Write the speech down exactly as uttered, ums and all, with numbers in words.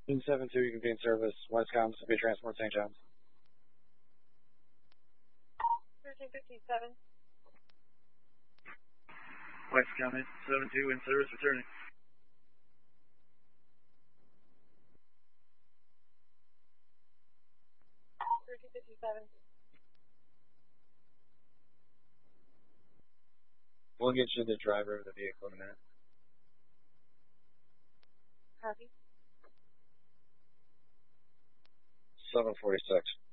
two seven two, you can be in service. Westcom, Speed Transport, Saint John's. thirteen fifty-seven. Westcom, seven two, in service, returning. thirteen fifty-seven. We'll get you the driver of the vehicle in a minute. Copy. seven forty-six.